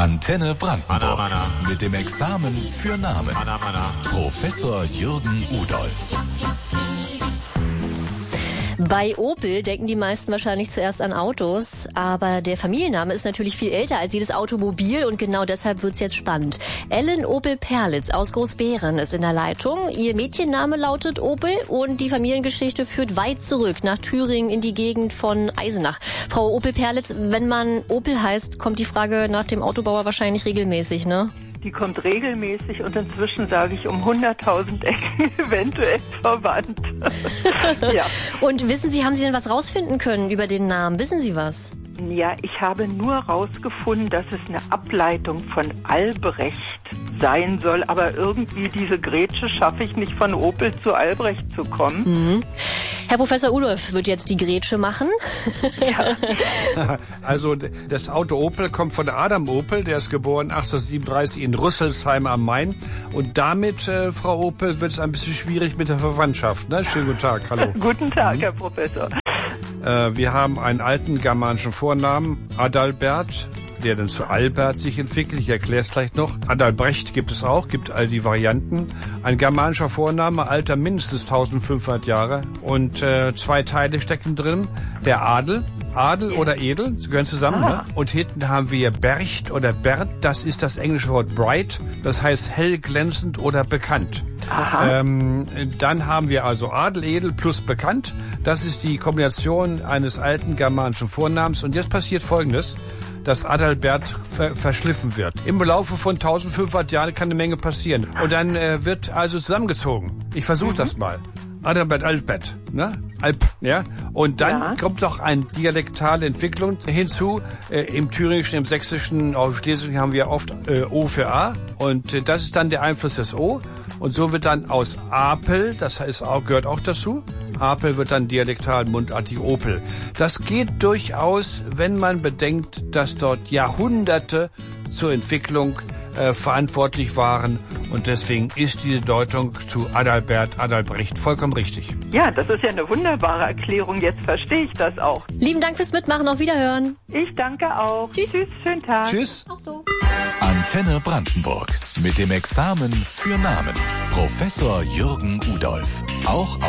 Antenne Brandenburg mit dem Examen für Namen. Professor Jürgen Udolph. Bei Opel denken die meisten wahrscheinlich zuerst an Autos, aber der Familienname ist natürlich viel älter als jedes Automobil und genau deshalb wird's jetzt spannend. Ellen Opel-Perlitz aus Großbeeren ist in der Leitung. Ihr Mädchenname lautet Opel und die Familiengeschichte führt weit zurück nach Thüringen in die Gegend von Eisenach. Frau Opel-Perlitz, wenn man Opel heißt, kommt die Frage nach dem Autobauer wahrscheinlich regelmäßig, ne? Die kommt regelmäßig und inzwischen sage ich um 100.000 Ecken eventuell verwandt. Ja. Und wissen Sie, haben Sie denn was rausfinden können über den Namen? Wissen Sie was? Ja, ich habe nur rausgefunden, dass es eine Ableitung von Albrecht sein soll, aber irgendwie diese Grätsche schaffe ich nicht, von Opel zu Albrecht zu kommen. Mhm. Herr Professor Udolph wird jetzt die Grätsche machen. Ja. Also das Auto Opel kommt von Adam Opel, der ist geboren 1837 in Rüsselsheim am Main. Und damit, Frau Opel, wird es ein bisschen schwierig mit der Verwandtschaft. Ne? Schönen guten Tag, hallo. Guten Tag, Herr Professor. Wir haben einen alten germanischen Vornamen, Adalbert, der dann zu Albert sich entwickelt. Ich erkläre es gleich noch. Adalbrecht gibt es auch, gibt all die Varianten. Ein germanischer Vorname, Alter mindestens 1500 Jahre. Und zwei Teile stecken drin. Der Adel oder Edel, sie gehören zusammen. Ne? Und hinten haben wir Bercht oder Bert, das ist das englische Wort bright, das heißt hell, glänzend oder bekannt. Dann haben wir also Adel, Edel plus bekannt. Das ist die Kombination eines alten germanischen Vornamens. Und jetzt passiert Folgendes, dass Adalbert verschliffen wird. Im Laufe von 1500 Jahren kann eine Menge passieren. Und dann wird also zusammengezogen. Ich versuche das mal. Adalbert, Albert, ne? Alp, ja? Und dann kommt noch eine dialektale Entwicklung hinzu. Im Thüringischen, im Sächsischen, auch im Schlesischen haben wir oft O für A. Und das ist dann der Einfluss des O. Und so wird dann aus Apel, das heißt auch, gehört auch dazu, Apel wird dann dialektal mundartig Opel. Das geht durchaus, wenn man bedenkt, dass dort Jahrhunderte zur Entwicklung verantwortlich waren. Und deswegen ist diese Deutung zu Adalbert, Adalbrecht vollkommen richtig. Ja, das ist ja eine wunderbare Erklärung. Jetzt verstehe ich das auch. Lieben Dank fürs Mitmachen. Auf Wiederhören. Ich danke auch. Tschüss. Tschüss, schönen Tag. Tschüss. Auch so. Antenne Brandenburg mit dem Examen für Namen. Professor Jürgen Udolph. Auch